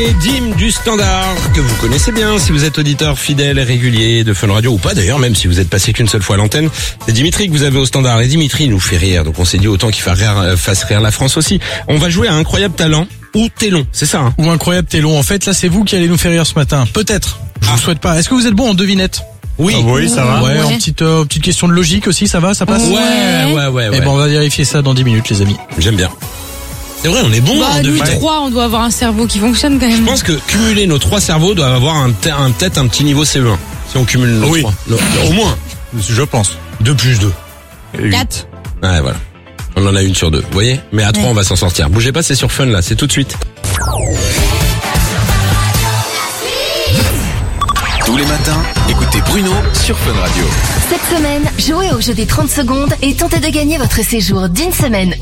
Et Dim du Standard, que vous connaissez bien si vous êtes auditeur fidèle et régulier de Fun Radio, ou pas d'ailleurs, même si vous êtes passé qu'une seule fois à l'antenne. C'est Dimitri que vous avez au Standard, et Dimitri nous fait rire, donc on s'est dit autant qu'il fasse rire la France aussi. On va jouer à Incroyable Talent ou Télon, c'est ça hein? Ou Incroyable Télon. En fait, là, c'est vous qui allez nous faire rire ce matin. Peut-être. Je vous souhaite pas. Est-ce que vous êtes bon en devinette? Oui. Ah oui, ça va. Ouais, en petite question de logique aussi, ça va, ça passe? Ouais. Eh ben, on va vérifier ça dans 10 minutes, les amis. J'aime bien. C'est vrai, on est bon en Nous devinette. trois, on doit avoir un cerveau qui fonctionne quand Je même. pense que cumuler nos trois cerveaux doit avoir peut-être un petit niveau CE1. Si on cumule nos trois. Au moins. Je pense. 2 plus 2. 4. Ouais, voilà. On en a une sur 2, vous voyez? Mais à 3, on va s'en sortir. Bougez pas, c'est sur Fun là, c'est tout de suite. Tous les matins, écoutez Bruno sur Fun Radio. Cette semaine, jouez au jeu des 30 secondes et tentez de gagner votre séjour d'une semaine